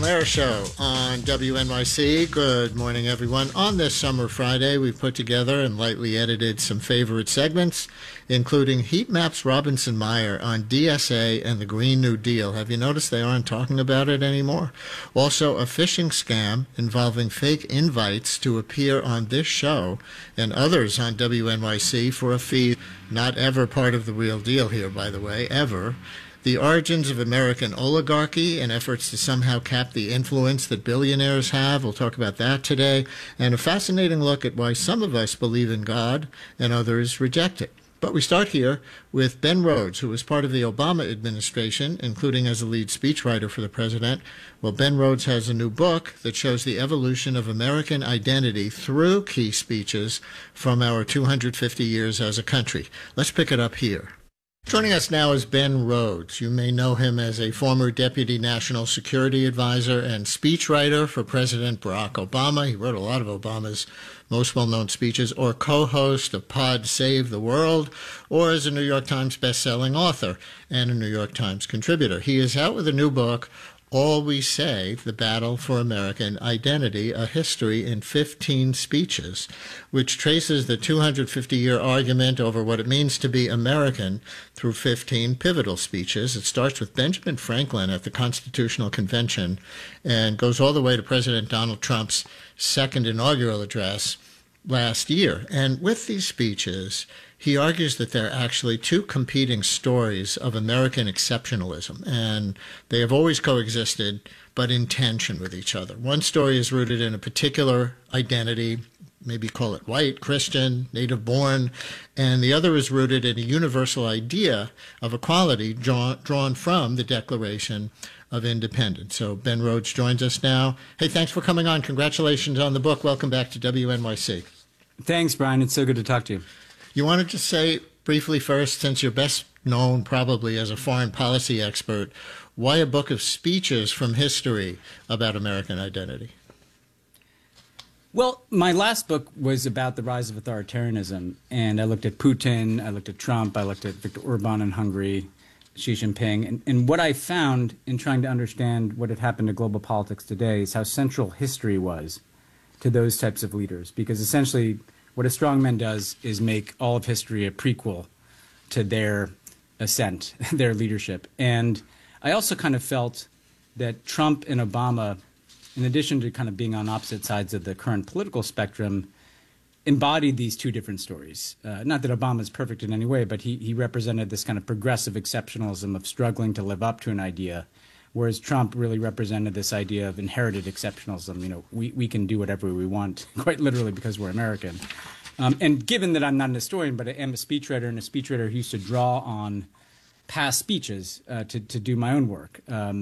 Lehrer Show on WNYC. Good morning, everyone. On this summer Friday, we've put together and lightly edited some favorite segments, including Heat Maps Robinson Meyer on DSA and the Green New Deal. Have you noticed they aren't talking about it anymore? Also, a phishing scam involving fake invites to appear on this show and others on WNYC for a fee not ever part of the real deal here, by the way, ever. The origins of American oligarchy and efforts to somehow cap the influence that billionaires have. We'll talk about that today. And a fascinating look at why some of us believe in God and others reject it. But we start here with Ben Rhodes, who was part of the Obama administration, including as a lead speechwriter for the president. Well, Ben Rhodes has a new book that shows the evolution of American identity through key speeches from our 250 years as a country. Let's pick it up here. Joining us now is Ben Rhodes. You may know him as a former Deputy National Security Advisor and speechwriter for President Barack Obama. He wrote a lot of Obama's most well-known speeches, or co-host of Pod Save the World, or as a New York Times best-selling author and a New York Times contributor. He is out with a new book, All We Say, The Battle for American Identity, a history in 15 speeches, which traces the 250-year argument over what it means to be American through 15 pivotal speeches. It starts with Benjamin Franklin at the Constitutional Convention and goes all the way to President Donald Trump's second inaugural address last year. And with these speeches, he argues that there are actually two competing stories of American exceptionalism, and they have always coexisted, but in tension with each other. One story is rooted in a particular identity, maybe call it white, Christian, native-born, and the other is rooted in a universal idea of equality drawn from the Declaration of Independence. So Ben Rhodes joins us now. Hey, thanks for coming on. Congratulations on the book. Welcome back to WNYC. Thanks, Brian. It's so good to talk to you. You wanted to say briefly first, since you're best known probably as a foreign policy expert, why a book of speeches from history about American identity? Well, my last book was about the rise of authoritarianism, and I looked at Putin, I looked at Trump, I looked at Viktor Orban in Hungary, Xi Jinping, and what I found in trying to understand what had happened to global politics today is how central history was to those types of leaders, because essentially what a strongman does is make all of history a prequel to their ascent, their leadership. And I also kind of felt that Trump and Obama, in addition to kind of being on opposite sides of the current political spectrum, embodied these two different stories. Not that Obama is perfect in any way, but he represented this kind of progressive exceptionalism of struggling to live up to an idea, whereas Trump really represented this idea of inherited exceptionalism. You know, we can do whatever we want, quite literally, because we're American. And given that I'm not an historian, but I am a speechwriter, and a speechwriter who used to draw on past speeches to do my own work,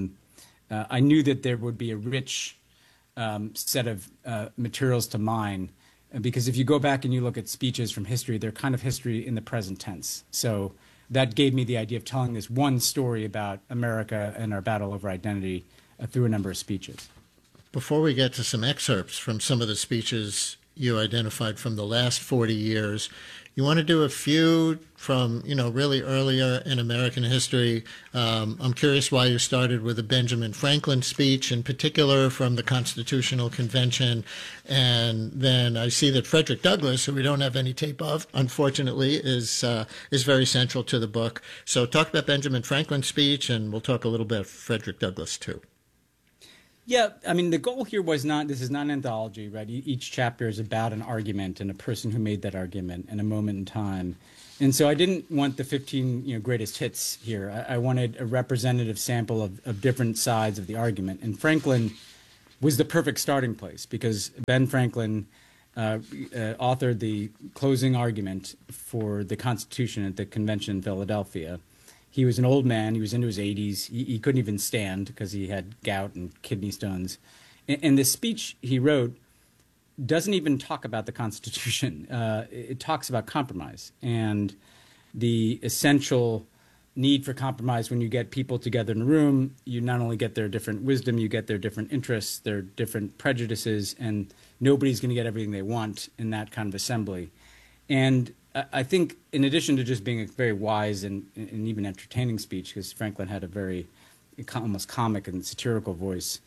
I knew that there would be a rich set of materials to mine, because if you go back and you look at speeches from history, they're kind of history in the present tense. So that gave me the idea of telling this one story about America and our battle over identity through a number of speeches. Before we get to some excerpts from some of the speeches you identified from the last 40 years, you want to do a few from, really earlier in American history. I'm curious why you started with a Benjamin Franklin speech, in particular from the Constitutional Convention. And then I see that Frederick Douglass, who we don't have any tape of, unfortunately, is very central to the book. So talk about Benjamin Franklin's speech, and we'll talk a little bit of Frederick Douglass, too. Yeah, I mean, the goal here was not, this is not an anthology, right? Each chapter is about an argument and a person who made that argument and a moment in time. And so I didn't want the 15 greatest hits here. I wanted a representative sample of different sides of the argument. And Franklin was the perfect starting place, because Ben Franklin authored the closing argument for the Constitution at the convention in Philadelphia. He was an old man. He was into his 80s. He couldn't even stand because he had gout and kidney stones. And the speech he wrote doesn't even talk about the Constitution. It talks about compromise and the essential need for compromise. When you get people together in a room, you not only get their different wisdom, you get their different interests, their different prejudices, and nobody's going to get everything they want in that kind of assembly. And I think, in addition to just being a very wise and even entertaining speech, because Franklin had a very almost comic and satirical voice,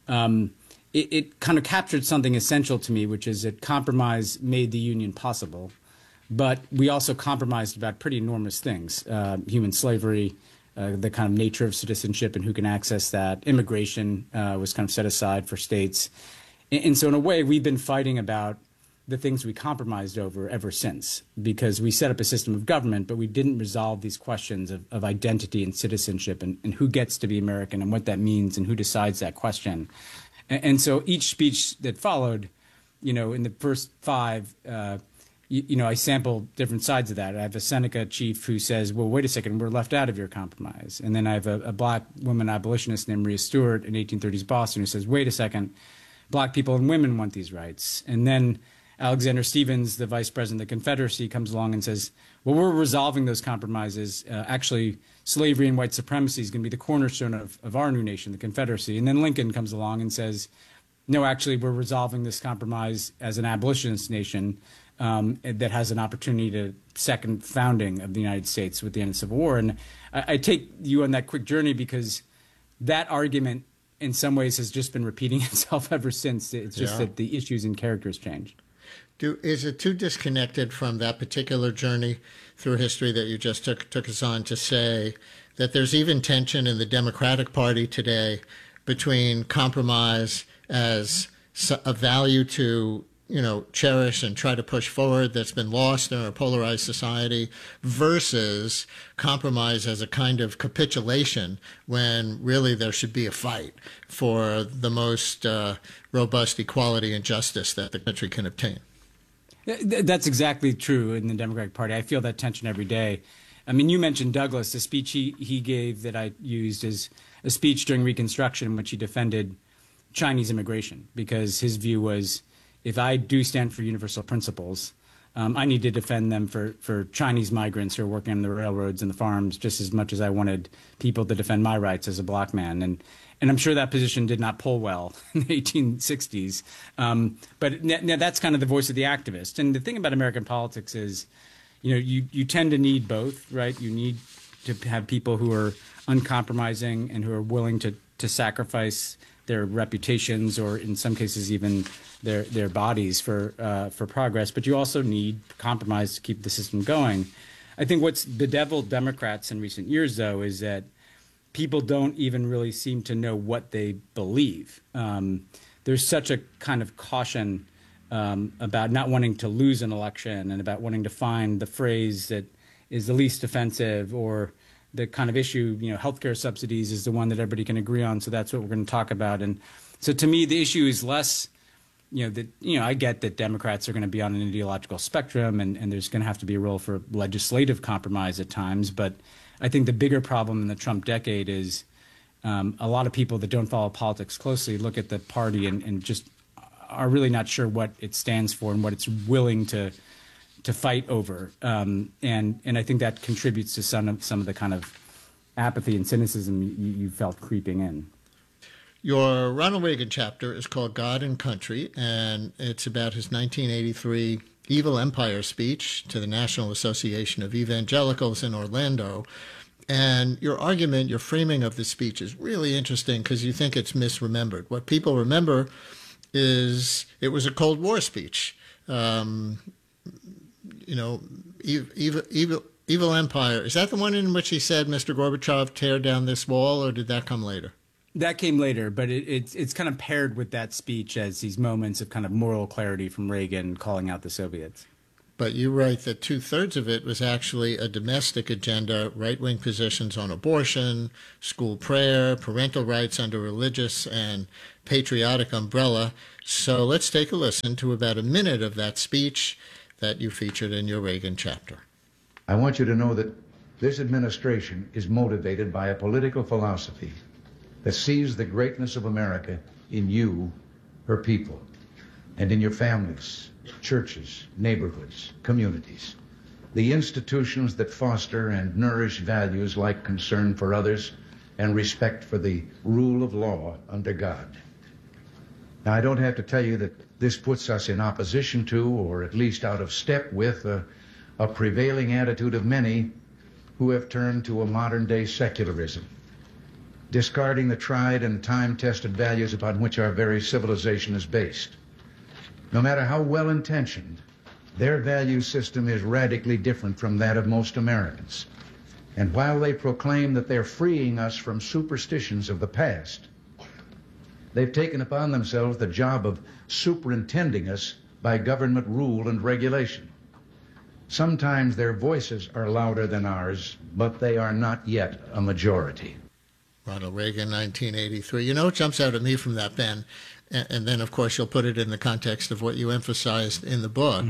it kind of captured something essential to me, which is that compromise made the Union possible. But we also compromised about pretty enormous things, human slavery, the kind of nature of citizenship and who can access that. Immigration was kind of set aside for states. And so in a way, we've been fighting about the things we compromised over ever since, because we set up a system of government, but we didn't resolve these questions of identity and citizenship and who gets to be American and what that means and who decides that question. And so each speech that followed, in the first five, I sample different sides of that. I have a Seneca chief who says, well, wait a second, we're left out of your compromise. And then I have a black woman abolitionist named Maria Stewart in 1830s Boston who says, wait a second, black people and women want these rights. And then Alexander Stephens, the vice president of the Confederacy, comes along and says, well, we're resolving those compromises. Actually, slavery and white supremacy is going to be the cornerstone of our new nation, the Confederacy. And then Lincoln comes along and says, no, actually, we're resolving this compromise as an abolitionist nation that has an opportunity to second founding of the United States with the end of the Civil War. And I take you on that quick journey because that argument in some ways has just been repeating itself ever since. It's just that the issues and characters changed. Is it too disconnected from that particular journey through history that you just took us on to say that there's even tension in the Democratic Party today between compromise as a value to cherish and try to push forward that's been lost in our polarized society versus compromise as a kind of capitulation when really there should be a fight for the most robust equality and justice that the country can obtain? That's exactly true in the Democratic Party. I feel that tension every day. I mean, you mentioned Douglas. The speech he gave that I used is a speech during Reconstruction in which he defended Chinese immigration because his view was, if I do stand for universal principles, I need to defend them for Chinese migrants who are working on the railroads and the farms just as much as I wanted people to defend my rights as a black man. And I'm sure that position did not poll well in the 1860s. But now that's kind of the voice of the activist. And the thing about American politics is, you tend to need both, right? You need to have people who are uncompromising and who are willing to sacrifice their reputations or in some cases even their bodies for progress. But you also need compromise to keep the system going. I think what's bedeviled Democrats in recent years, though, is that people don't even really seem to know what they believe. There's such a kind of caution about not wanting to lose an election and about wanting to find the phrase that is the least offensive or the kind of issue, healthcare subsidies is the one that everybody can agree on. So that's what we're going to talk about. And so to me, the issue is less, I get that Democrats are going to be on an ideological spectrum and there's going to have to be a role for legislative compromise at times. But I think the bigger problem in the Trump decade is a lot of people that don't follow politics closely look at the party and just are really not sure what it stands for and what it's willing to fight over. And I think that contributes to some of the kind of apathy and cynicism you felt creeping in. Your Ronald Reagan chapter is called God and Country, and it's about his 1983 Evil Empire speech to the National Association of Evangelicals in Orlando. And your argument, your framing of the speech is really interesting because you think it's misremembered. What people remember is it was a Cold War speech. Evil Empire. Is that the one in which he said, Mr. Gorbachev, tear down this wall, or did that come later? That came later, but it's kind of paired with that speech as these moments of kind of moral clarity from Reagan calling out the Soviets. But you write that 2/3 of it was actually a domestic agenda, right-wing positions on abortion, school prayer, parental rights under religious and patriotic umbrella. So let's take a listen to about a minute of that speech that you featured in your Reagan chapter. I want you to know that this administration is motivated by a political philosophy that sees the greatness of America in you, her people, and in your families, churches, neighborhoods, communities, the institutions that foster and nourish values like concern for others and respect for the rule of law under God. Now, I don't have to tell you that this puts us in opposition to, or at least out of step with, a prevailing attitude of many who have turned to a modern-day secularism. discarding the tried and time-tested values upon which our very civilization is based. No matter how well-intentioned, their value system is radically different from that of most Americans. And while they proclaim that they're freeing us from superstitions of the past, they've taken upon themselves the job of superintending us by government rule and regulation. Sometimes their voices are louder than ours, but they are not yet a majority. Ronald Reagan, 1983. You know what jumps out at me from that, Ben? And then, of course, you'll put it in the context of what you emphasized in the book.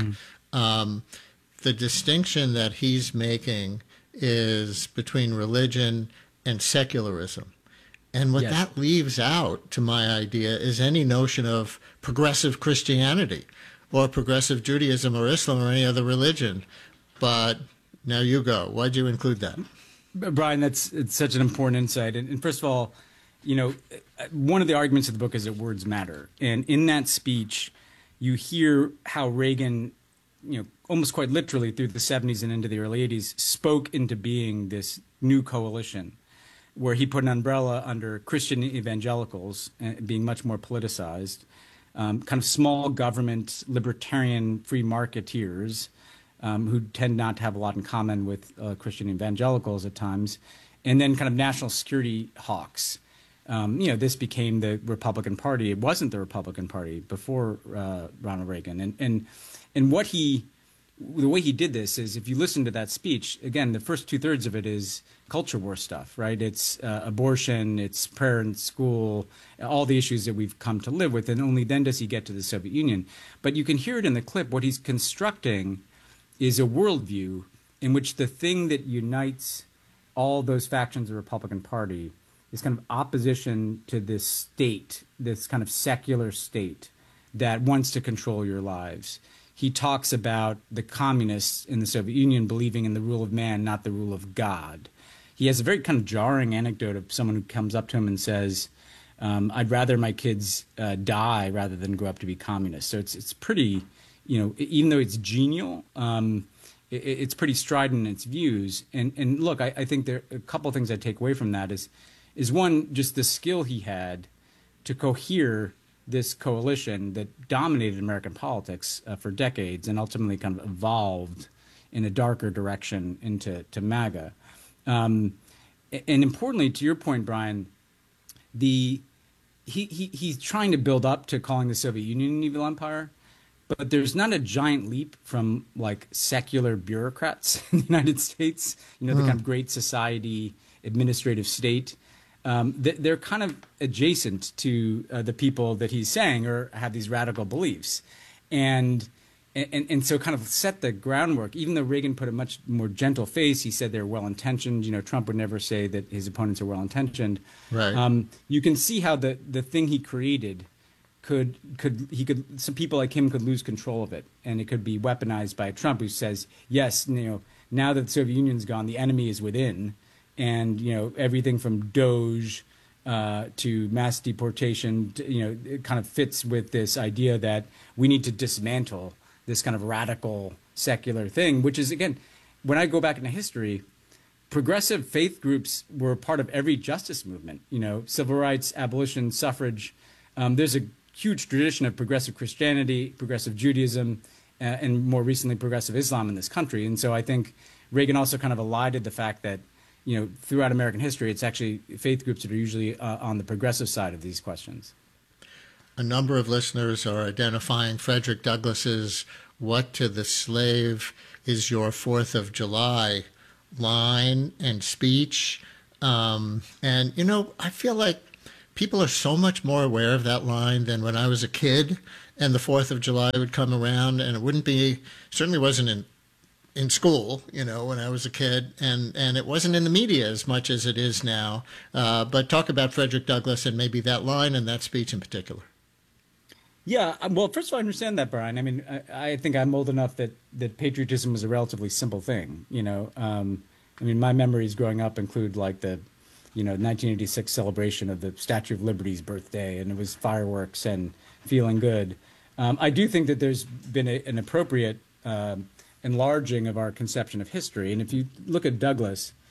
The distinction that he's making is between religion and secularism. And what that leaves out, to my idea, is any notion of progressive Christianity or progressive Judaism or Islam or any other religion. But now you go. Why'd you include that? Brian, it's such an important insight. And first of all, you know, one of the arguments of the book is that words matter. And in that speech, you hear how Reagan, you know, almost quite literally through the 70s and into the early 80s, spoke into being this new coalition where he put an umbrella under Christian evangelicals, being much more politicized, kind of small government, libertarian, free marketeers who tend not to have a lot in common with Christian evangelicals at times, and then kind of national security hawks. You know, this became the Republican Party. It wasn't the Republican Party before Ronald Reagan. And what the way he did this is, if you listen to that speech, again, the first 2/3 of it is culture war stuff, right? It's abortion, it's prayer in school, all the issues that we've come to live with, and only then does he get to the Soviet Union. But you can hear it in the clip. What he's constructing is a worldview in which the thing that unites all those factions of the Republican Party is kind of opposition to this state, this kind of secular state that wants to control your lives. He talks about the communists in the Soviet Union believing in the rule of man, not the rule of God. He has a very kind of jarring anecdote of someone who comes up to him and says, I'd rather my kids die rather than grow up to be communists. So it's pretty, you know, even though it's genial, it's pretty strident in its views. And look, I think there are a couple of things I take away from that is one, just the skill he had to cohere this coalition that dominated American politics for decades and ultimately kind of evolved in a darker direction into MAGA. And importantly, to your point, Brian, he's trying to build up to calling the Soviet Union an evil empire, but there's not a giant leap from like secular bureaucrats in the United States, you know, the kind of great society administrative state. They're kind of adjacent to the people that he's saying or have these radical beliefs. And so kind of set the groundwork. Even though Reagan put a much more gentle face, he said they're well-intentioned. You know, Trump would never say that his opponents are well-intentioned. Right. You can see how the thing he created some people like him could lose control of it, and it could be weaponized by Trump, who says, yes, you know, now that the Soviet Union's gone, the enemy is within, and you know everything from Doge to mass deportation, you know, it kind of fits with this idea that we need to dismantle this kind of radical secular thing, which is, again, when I go back into history, progressive faith groups were part of every justice movement, you know, civil rights, abolition, suffrage. There's a huge tradition of progressive Christianity, progressive Judaism, and more recently progressive Islam in this country. And so I think Reagan also kind of elided the fact that, you know, throughout American history, it's actually faith groups that are usually on the progressive side of these questions. A number of listeners are identifying Frederick Douglass's "What to the slave is your 4th of July" line and speech. And, you know, I feel like people are so much more aware of that line than when I was a kid and the 4th of July would come around, and it wouldn't be, certainly wasn't in school, you know, when I was a kid, and it wasn't in the media as much as it is now. But talk about Frederick Douglass and maybe that line and that speech in particular. Yeah, well, first of all, I understand that, Brian. I mean, I think I'm old enough that patriotism was a relatively simple thing, you know. I mean, my memories growing up include like the, you know, 1986 celebration of the Statue of Liberty's birthday, and it was fireworks and feeling good. I do think that there's been an appropriate enlarging of our conception of history. And if you look at Douglass,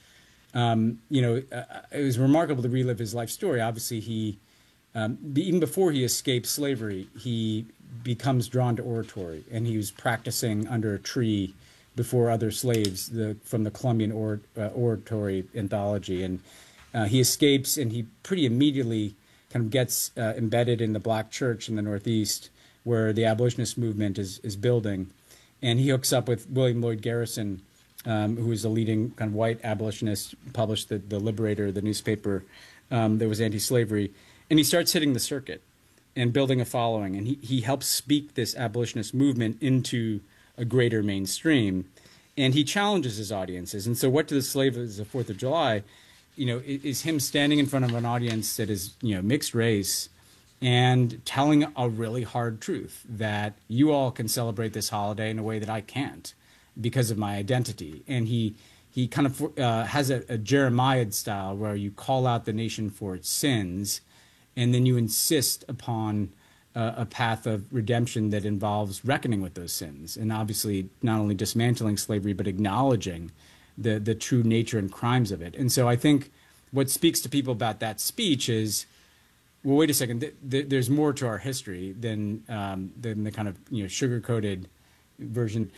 It was remarkable to relive his life story. Obviously, even before he escaped slavery, he becomes drawn to oratory, and he was practicing under a tree before other slaves from the Columbian Oratory Anthology. And he escapes, and he pretty immediately kind of gets embedded in the black church in the Northeast, where the abolitionist movement is building. And he hooks up with William Lloyd Garrison, who was a leading kind of white abolitionist, published the Liberator, the newspaper that was anti-slavery. And he starts hitting the circuit and building a following. And he helps speak this abolitionist movement into a greater mainstream. And he challenges his audiences. And so What to the Slave is the 4th of July, is him standing in front of an audience that is, mixed race and telling a really hard truth that you all can celebrate this holiday in a way that I can't because of my identity. And he kind of has a Jeremiah style where you call out the nation for its sins, and then you insist upon a path of redemption that involves reckoning with those sins, and obviously not only dismantling slavery, but acknowledging the true nature and crimes of it. And so I think what speaks to people about that speech is, well, wait a second, there's more to our history than the kind of sugar-coated version.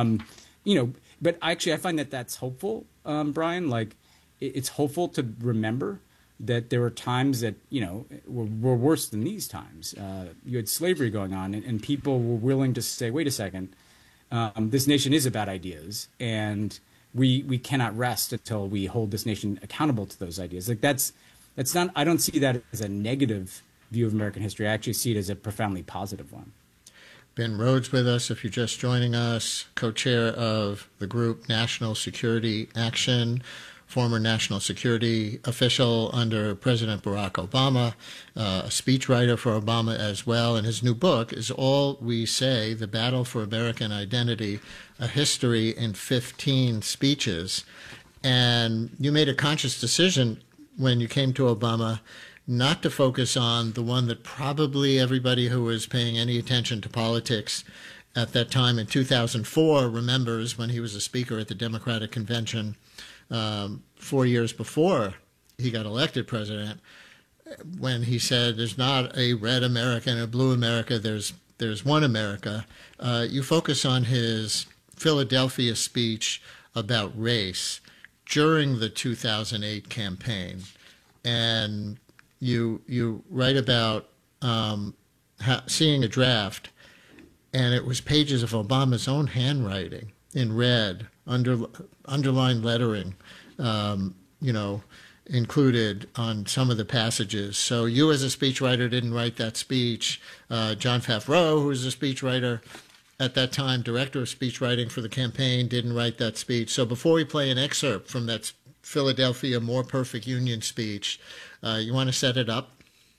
But actually I find that's hopeful, Brian. Like, it's hopeful to remember that there were times that were worse than these times. You had slavery going on, and people were willing to say, wait a second, this nation is about ideas, and we cannot rest until we hold this nation accountable to those ideas. Like, that's not, I don't see that as a negative view of American history. I actually see it as a profoundly positive one. Ben Rhodes with us, if you're just joining us, co-chair of the group National Security Action, former national security official under President Barack Obama, a speechwriter for Obama as well. And his new book is All We Say, The Battle for American Identity, A History in 15 Speeches. And you made a conscious decision when you came to Obama not to focus on the one that probably everybody who was paying any attention to politics at that time in 2004 remembers, when he was a speaker at the Democratic Convention 4 years before he got elected president, when he said there's not a red America and a blue America, there's one America. You focus on his Philadelphia speech about race during the 2008 campaign, and you write about seeing a draft, and it was pages of Obama's own handwriting in red, underlined lettering, included on some of the passages. So you, as a speechwriter, didn't write that speech. Jon Favreau, who was a speechwriter at that time, director of speechwriting for the campaign, didn't write that speech. So before we play an excerpt from that Philadelphia More Perfect Union speech, you want to set it up?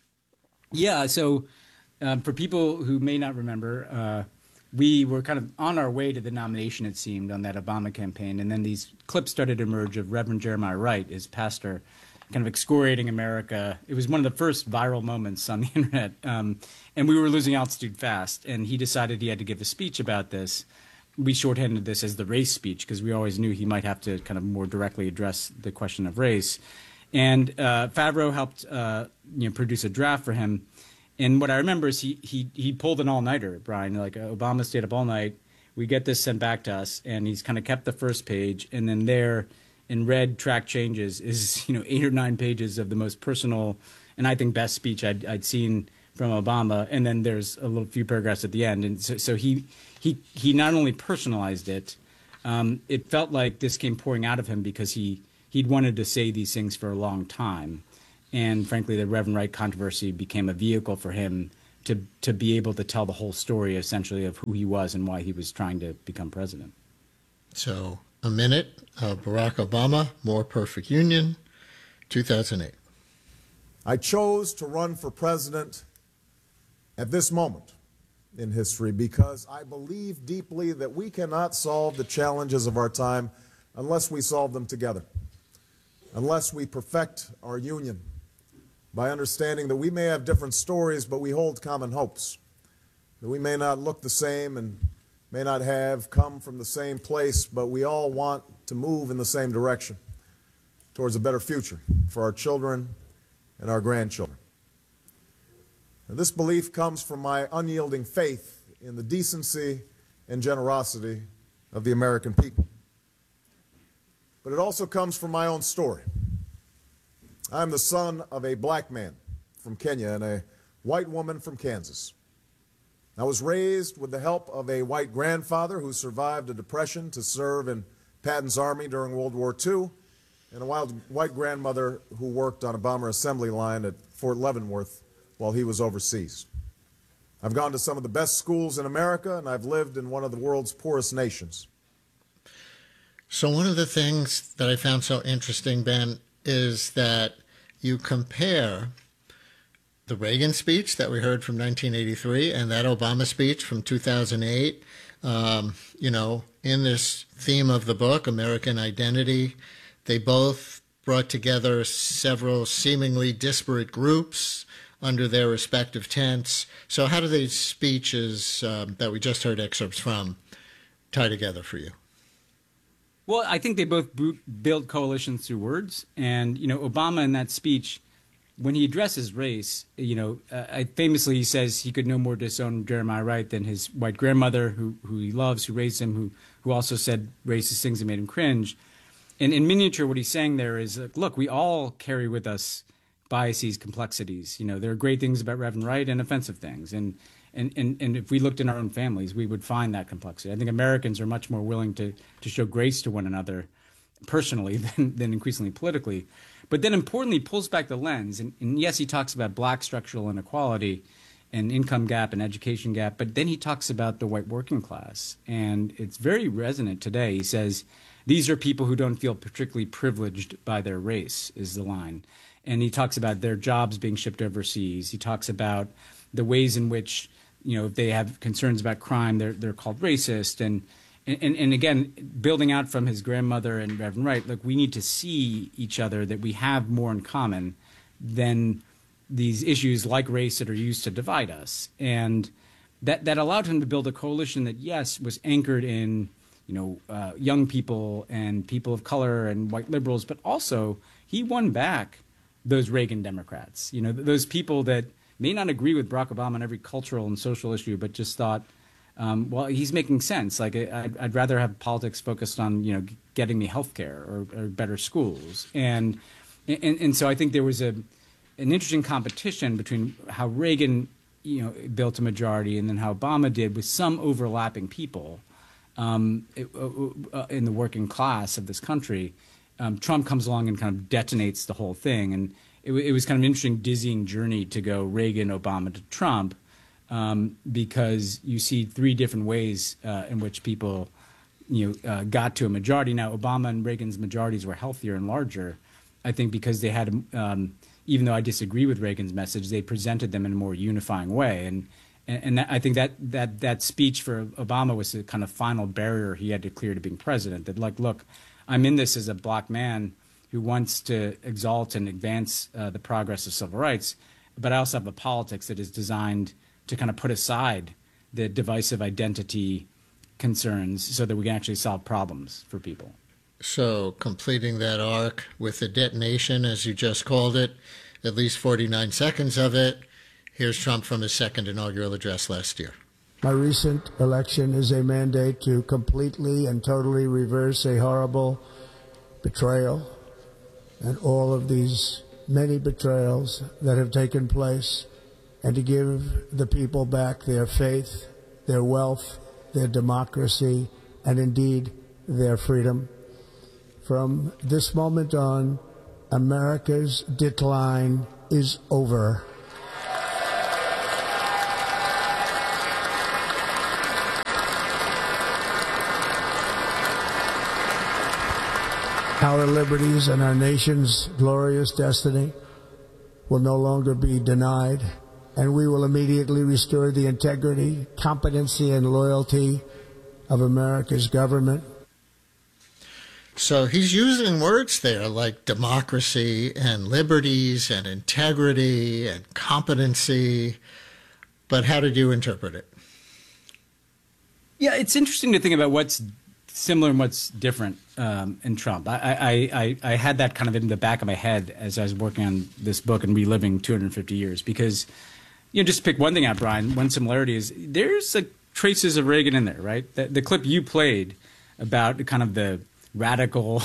Yeah, so for people who may not remember, we were kind of on our way to the nomination, it seemed, on that Obama campaign. And then these clips started to emerge of Reverend Jeremiah Wright, his pastor, kind of excoriating America. It was one of the first viral moments on the internet. And we were losing altitude fast. And he decided he had to give a speech about this. We shorthanded this as the race speech because we always knew he might have to kind of more directly address the question of race. And Favreau helped produce a draft for him. And what I remember is he pulled an all-nighter, Brian. Like, Obama stayed up all night. We get this sent back to us, and he's kind of kept the first page. And then there, in red track changes, is 8 or 9 pages of the most personal and I think best speech I'd seen from Obama. And then there's a little few paragraphs at the end. And so he not only personalized it, it felt like this came pouring out of him because he'd wanted to say these things for a long time. And frankly, the Reverend Wright controversy became a vehicle for him to be able to tell the whole story, essentially, of who he was and why he was trying to become president. So, a minute of Barack Obama, More Perfect Union, 2008. I chose to run for president at this moment in history because I believe deeply that we cannot solve the challenges of our time unless we solve them together, unless we perfect our union by understanding that we may have different stories, but we hold common hopes, that we may not look the same and may not have come from the same place, but we all want to move in the same direction. towards a better future for our children and our grandchildren. And this belief comes from my unyielding faith in the decency and generosity of the American people. But it also comes from my own story. I'm the son of a black man from Kenya and a white woman from Kansas. I was raised with the help of a white grandfather who survived a depression to serve in Patton's army during World War II, and a white grandmother who worked on a bomber assembly line at Fort Leavenworth while he was overseas. I've gone to some of the best schools in America, and I've lived in one of the world's poorest nations. So one of the things that I found so interesting, Ben, is that you compare the Reagan speech that we heard from 1983 and that Obama speech from 2008, in this theme of the book, American Identity. They both brought together several seemingly disparate groups under their respective tents. So how do these speeches that we just heard excerpts from tie together for you? Well, I think they both build coalitions through words. And, Obama in that speech, when he addresses race, famously he says he could no more disown Jeremiah Wright than his white grandmother, who he loves, who raised him, who also said racist things that made him cringe. And in miniature, what he's saying there is, look, we all carry with us biases, complexities. There are great things about Reverend Wright and offensive things. And if we looked in our own families, we would find that complexity. I think Americans are much more willing to show grace to one another personally than increasingly politically. But then importantly, pulls back the lens. And yes, he talks about black structural inequality and income gap and education gap, but then he talks about the white working class. And it's very resonant today. He says, these are people who don't feel particularly privileged by their race, is the line. And he talks about their jobs being shipped overseas. He talks about the ways in which, if they have concerns about crime, they're called racist. And again, building out from his grandmother and Reverend Wright, look, we need to see each other, that we have more in common than these issues like race that are used to divide us. And that allowed him to build a coalition that, yes, was anchored in, young people and people of color and white liberals, but also he won back those Reagan Democrats, those people that may not agree with Barack Obama on every cultural and social issue, but just thought, well, he's making sense. Like, I'd rather have politics focused on, getting me health care or better schools. And so I think there was an interesting competition between how Reagan, built a majority and then how Obama did, with some overlapping people in the working class of this country. Trump comes along and kind of detonates the whole thing. And it was kind of an interesting, dizzying journey to go Reagan, Obama to Trump, because you see three different ways in which people got to a majority. Now, Obama and Reagan's majorities were healthier and larger, I think, because they had, even though I disagree with Reagan's message, they presented them in a more unifying way. And I think that speech for Obama was the kind of final barrier he had to clear to being president, that, like, look, I'm in this as a black man who wants to exalt and advance the progress of civil rights, but I also have a politics that is designed to kind of put aside the divisive identity concerns so that we can actually solve problems for people. So completing that arc with the detonation, as you just called it, at least 49 seconds of it, here's Trump from his second inaugural address last year. My recent election is a mandate to completely and totally reverse a horrible betrayal and all of these many betrayals that have taken place, and to give the people back their faith, their wealth, their democracy, and indeed their freedom. From this moment on, America's decline is over. Our liberties and our nation's glorious destiny will no longer be denied, and we will immediately restore the integrity, competency, and loyalty of America's government. So he's using words there like democracy and liberties and integrity and competency, but how did you interpret it? Yeah, it's interesting to think about what's similar and what's different in Trump. I had that kind of in the back of my head as I was working on this book and reliving 250 years because, just to pick one thing out, Brian, one similarity is there's traces of Reagan in there, right? The clip you played about kind of the radical,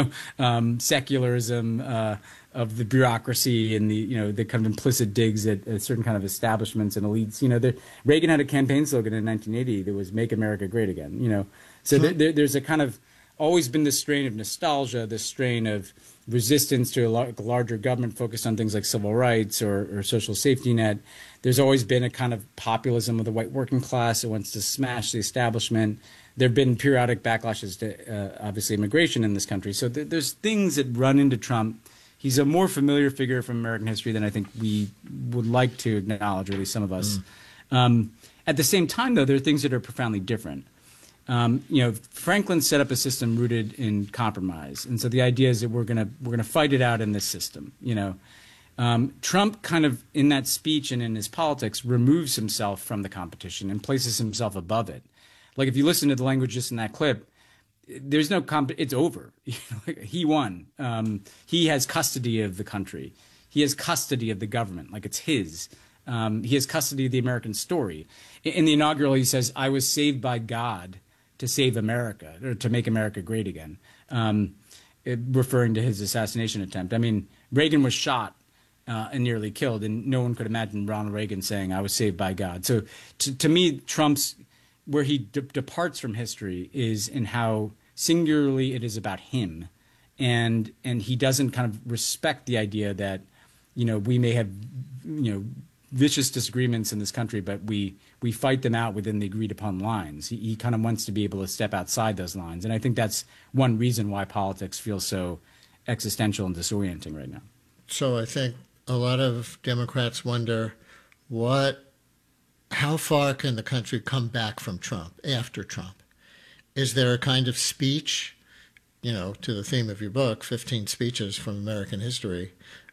secularism of the bureaucracy and the kind of implicit digs at certain kind of establishments and elites. Reagan had a campaign slogan in 1980 that was "Make America Great Again." So there's a kind of always been this strain of nostalgia, this strain of resistance to a larger government focused on things like civil rights or social safety net. There's always been a kind of populism of the white working class that wants to smash the establishment. There have been periodic backlashes to, obviously, immigration in this country. So there's things that run into Trump. He's a more familiar figure from American history than I think we would like to acknowledge, or at least some of us. At the same time, though, there are things that are profoundly different. Franklin set up a system rooted in compromise, and so the idea is that we're gonna fight it out in this system. Trump kind of in that speech and in his politics removes himself from the competition and places himself above it. Like if you listen to the language just in that clip, there's no it's over. He won. He has custody of the country. He has custody of the government, like it's his. He has custody of the American story. In the inaugural, he says, "I was saved by God to save America, or to make America great again," referring to his assassination attempt. I mean, Reagan was shot and nearly killed, and no one could imagine Ronald Reagan saying, "I was saved by God." So to me, Trump's, where he departs from history is in how singularly it is about him. And he doesn't kind of respect the idea that, we may have, vicious disagreements in this country, but we fight them out within the agreed upon lines. He kind of wants to be able to step outside those lines. And I think that's one reason why politics feels so existential and disorienting right now. So I think a lot of Democrats wonder how far can the country come back from Trump, after Trump? Is there a kind of speech, to the theme of your book, 15 speeches from American history,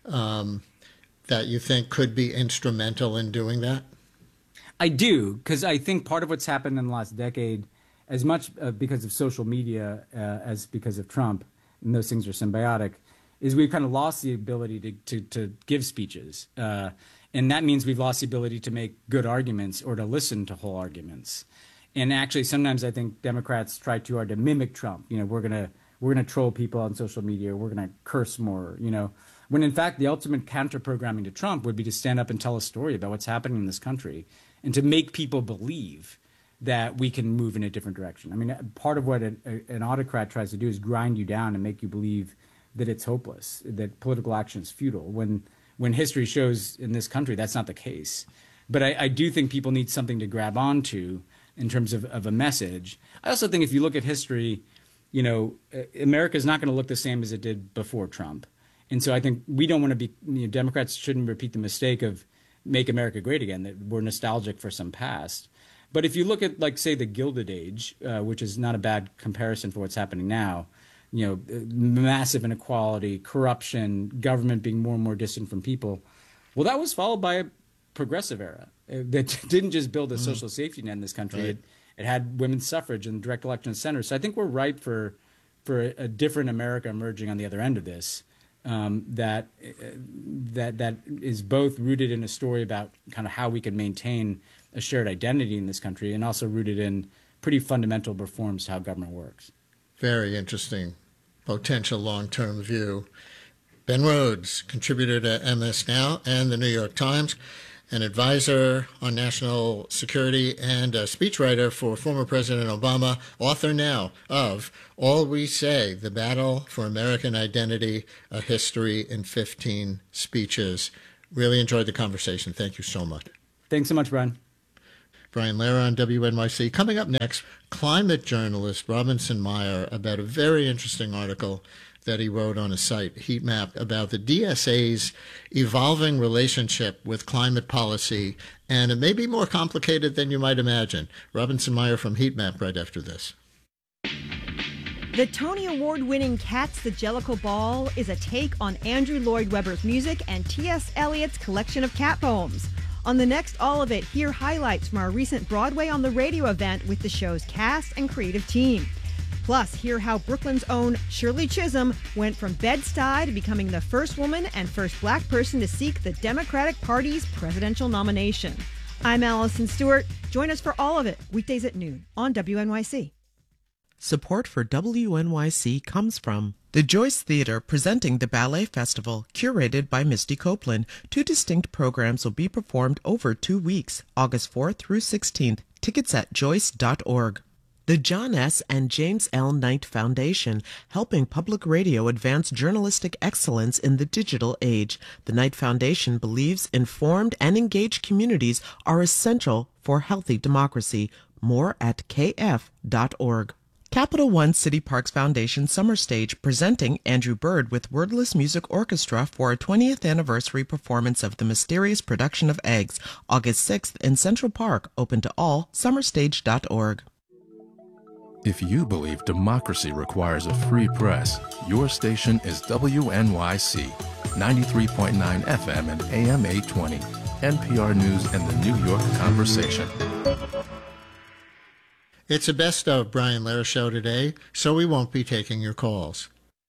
that you think could be instrumental in doing that? I do, because I think part of what's happened in the last decade, as much because of social media as because of Trump, and those things are symbiotic, is we've kind of lost the ability to give speeches. And that means we've lost the ability to make good arguments or to listen to whole arguments. And actually, sometimes I think Democrats try too hard to mimic Trump. We're gonna troll people on social media. We're gonna curse more. When in fact the ultimate counter-programming to Trump would be to stand up and tell a story about what's happening in this country and to make people believe that we can move in a different direction. I mean, part of what an autocrat tries to do is grind you down and make you believe that it's hopeless, that political action is futile, when history shows in this country that's not the case. But I do think people need something to grab onto in terms of a message. I also think if you look at history, America is not going to look the same as it did before Trump. And so I think we don't want to be, Democrats shouldn't repeat the mistake of make America great again, that we're nostalgic for some past. But if you look at, like, say, the Gilded Age, which is not a bad comparison for what's happening now, massive inequality, corruption, government being more and more distant from people, well, that was followed by a progressive era that didn't just build a social safety net in this country. Right. It had women's suffrage and direct election of senators. So I think we're ripe for a different America emerging on the other end of this. That is both rooted in a story about kind of how we can maintain a shared identity in this country, and also rooted in pretty fundamental reforms to how government works. Very interesting, potential long-term view. Ben Rhodes, contributor to MS Now and the New York Times, an advisor on national security and a speechwriter for former President Obama, author now of All We Say, The Battle for American Identity, A History in 15 Speeches. Really enjoyed the conversation. Thank you so much. Thanks so much, Brian. Brian Lehrer on WNYC. Coming up next, climate journalist Robinson Meyer about a very interesting article that he wrote on his site, Heat Map, about the DSA's evolving relationship with climate policy, and it may be more complicated than you might imagine. Robinson Meyer from Heat Map right after this. The Tony Award-winning Cats, the Jellicle Ball is a take on Andrew Lloyd Webber's music and T.S. Eliot's collection of cat poems. On the next All of It, hear highlights from our recent Broadway on the Radio event with the show's cast and creative team. Plus, hear how Brooklyn's own Shirley Chisholm went from Bed-Stuy to becoming the first woman and first black person to seek the Democratic Party's presidential nomination. I'm Allison Stewart. Join us for all of it, weekdays at noon on WNYC. Support for WNYC comes from the Joyce Theater, presenting the Ballet Festival, curated by Misty Copeland. 2 distinct programs will be performed over 2 weeks, August 4th through 16th. Tickets at joyce.org. The John S. and James L. Knight Foundation, helping public radio advance journalistic excellence in the digital age. The Knight Foundation believes informed and engaged communities are essential for healthy democracy. More at kf.org. Capital One City Parks Foundation Summer Stage, presenting Andrew Bird with Wordless Music Orchestra for a 20th anniversary performance of the mysterious production of Eggs, August 6th in Central Park, open to all, summerstage.org. If you believe democracy requires a free press, your station is WNYC, 93.9 FM and AM 820, NPR News and the New York Conversation. It's a best of Brian Lehrer show today, so we won't be taking your calls.